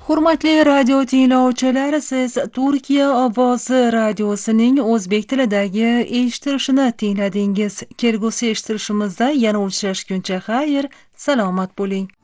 Hurmatli radio tinglovchilar, siz Turkiya ovozi radiosining o'zbek tilidagi eshittirishini tingladingiz. Kelgusi eshittirishimizda yana uchrashguncha xayr, salomat bo'ling.